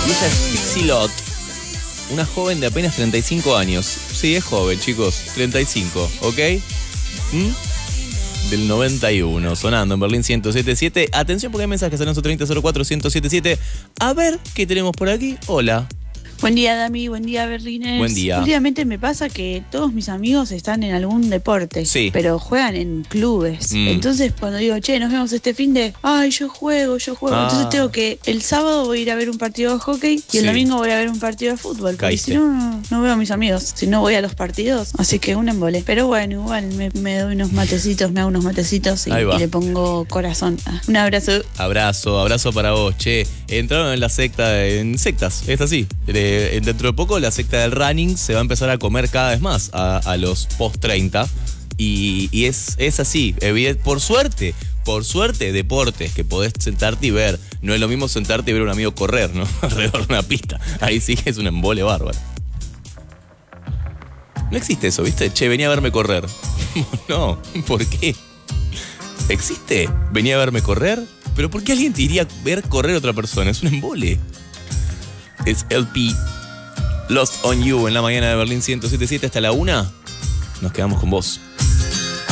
Y ella es Pixie Lott, una joven de apenas 35 años. Sí, es joven, chicos, 35, ¿ok? Del 91, sonando en Berlín 107.7. Atención porque hay mensajes al 1130-04-1077. A ver, ¿qué tenemos por aquí? Hola. Buen día, Dami. Buen día, Berliners. Buen día. Últimamente me pasa que todos mis amigos están en algún deporte, sí, pero juegan en clubes. Entonces, cuando digo, che, nos vemos este fin de... Ay, yo juego. Entonces tengo que... El sábado voy a ir a ver un partido de hockey y el domingo voy a ver un partido de fútbol. Porque si no, no veo a mis amigos. Si no voy a los partidos. Así que un embole. Pero bueno, igual me doy unos matecitos, me hago unos matecitos y le pongo corazón. Un abrazo. Abrazo para vos. Che, entraron en la secta, en sectas, es así. Dentro de poco la secta del running se va a empezar a comer cada vez más a los post 30 y es así. Por suerte, deportes que podés sentarte y ver. No es lo mismo sentarte y ver a un amigo correr, ¿no? Alrededor de una pista. Ahí sí que es un embole bárbaro. No existe eso, ¿viste? Che, venía a verme correr. No, ¿por qué? ¿Existe? ¿Venía a verme correr? ¿Pero por qué alguien te iría a ver correr a otra persona? Es un embole. Es LP Lost on You en la mañana de Berlín 107.7 hasta la 1. Nos quedamos con vos.